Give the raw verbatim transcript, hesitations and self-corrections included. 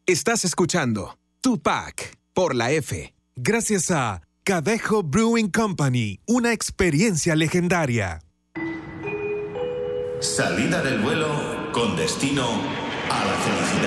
Estás escuchando Tupac por la F. Gracias a Cadejo Brewing Company, una experiencia legendaria. Salida del vuelo con destino a la felicidad.